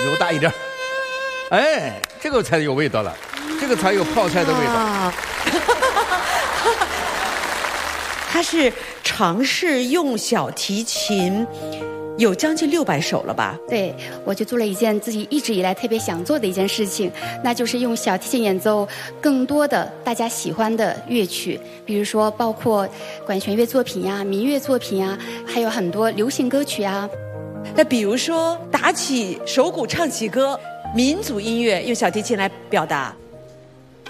油大一点。哎，这个才有味道了，这个才有泡菜的味道。 他是尝试用小提琴，有将近600首了吧？ 对，我就做了一件自己一直以来特别想做的一件事情，那就是用小提琴演奏更多的大家喜欢的乐曲，比如说包括管弦乐作品呀、民乐作品呀，还有很多流行歌曲啊。 那比如说打起手鼓唱起歌，民族音乐用小提琴来表达。